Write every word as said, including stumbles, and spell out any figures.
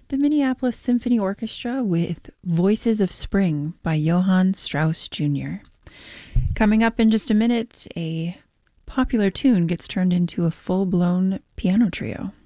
the Minneapolis Symphony Orchestra with Voices of Spring by Johann Strauss Junior Coming up in just a minute, a popular tune gets turned into a full-blown piano trio.